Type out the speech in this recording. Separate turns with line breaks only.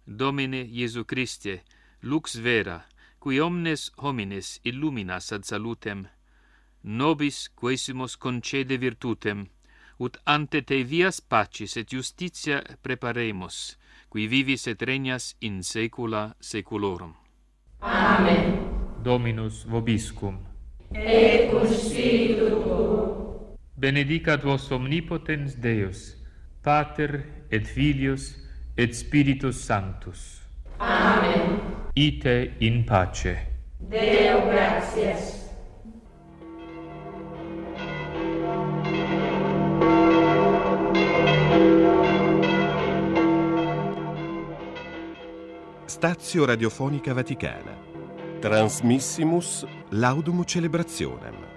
Domine Iesu Christe, lux vera, qui omnes homines illuminas ad salutem, nobis quesimus concede virtutem, ut ante te vias pacis et justitia preparemus, qui vivis et regnas in saecula saeculorum.
Amen.
Dominus vobiscum.
Et cum spiritu tuo.
Benedicat vos omnipotens Deus, Pater et Filius et Spiritus Sanctus.
Amen.
Ite in pace.
Deo gratias.
Stazio Radiofonica Vaticana. Transmissimus Laudum Celebrationem.